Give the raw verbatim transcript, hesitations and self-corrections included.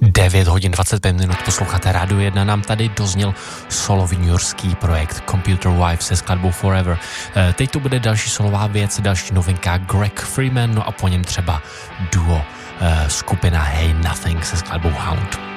devět hodin dvacet pět minut, posloucháte Rádio jedna, nám tady dozněl solový newyorský projekt Computer Wife se skladbou Forever. Teď tu bude další solová věc, další novinka Greg Freeman, no a po něm třeba duo skupina Hey Nothing se skladbou Hound.